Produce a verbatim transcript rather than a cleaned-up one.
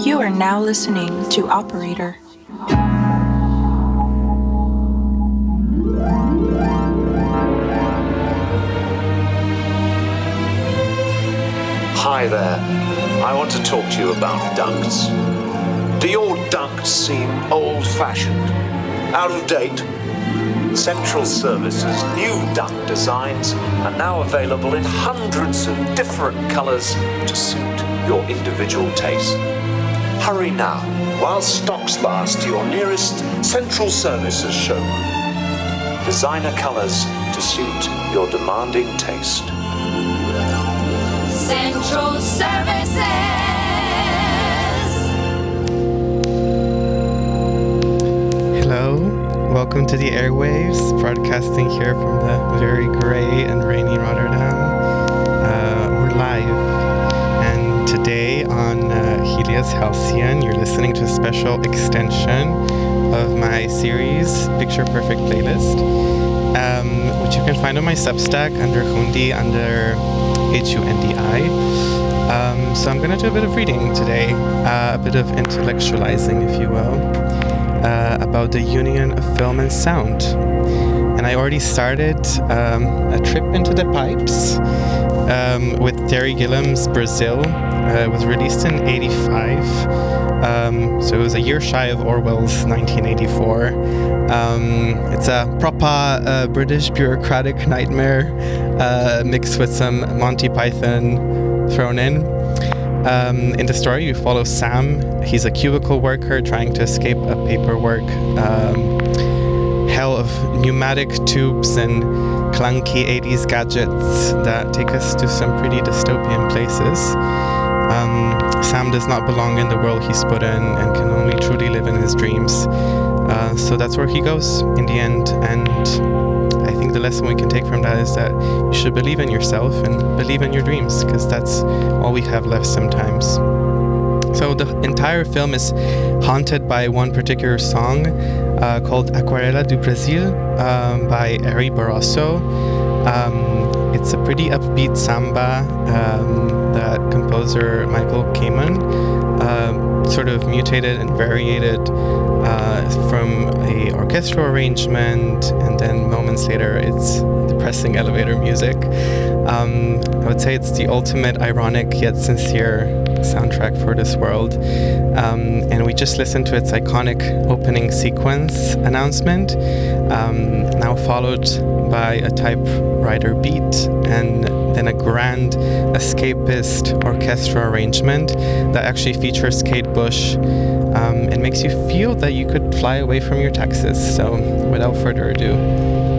You are now listening to Operator. Hi there. I want to talk to you about ducts. Do your ducts seem old-fashioned, out of date? Central Services' new duct designs are now available in hundreds of different colors to suit your individual taste. Hurry now, while stocks last, to your nearest Central Services showroom. Designer colors to suit your demanding taste. Central Services. Hello, welcome to the airwaves, broadcasting here from the very gray and rainy Rotterdam. Uh, we're live, and today on uh, Helios Halcyon, you're listening to a special extension of my series, Picture Perfect Playlist, um, which you can find on my Substack under Hundi, under H U N D I. Um, so I'm going to do a bit of reading today, uh, a bit of intellectualizing, if you will, uh, about the union of film and sound. And I already started um, a trip into the pipes um, with Terry Gilliam's Brazil. Uh, it was released in eighty-five, um, so it was a year shy of Orwell's nineteen eighty-four. Um, it's a proper uh, British bureaucratic nightmare uh, mixed with some Monty Python thrown in. Um, in the story, you follow Sam. He's a cubicle worker trying to escape a paperwork um, hell of pneumatic tubes and clunky eighties gadgets that take us to some pretty dystopian places. Um, Sam does not belong in the world he's put in and can only truly live in his dreams. Uh, so that's where he goes in the end. And I think the lesson we can take from that is that you should believe in yourself and believe in your dreams, because that's all we have left sometimes. So the entire film is haunted by one particular song uh, called Aquarela do Brasil um, by Ari Barroso. Um, it's a pretty upbeat samba um, that composer Michael Kamen uh, sort of mutated and variated uh, from a orchestral arrangement, and then moments later it's depressing elevator music. Um, I would say it's the ultimate ironic yet sincere soundtrack for this world. Um, and we just listened to its iconic opening sequence announcement, um, now followed by a typewriter beat and then a grand escapist orchestral arrangement that actually features Kate Bush um, and makes you feel that you could fly away from your taxes. So without further ado,